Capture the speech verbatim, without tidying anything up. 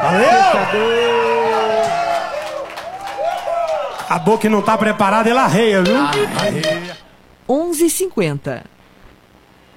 Valeu! Acabou que não tá preparado, ele arreia, viu? onze e cinquenta.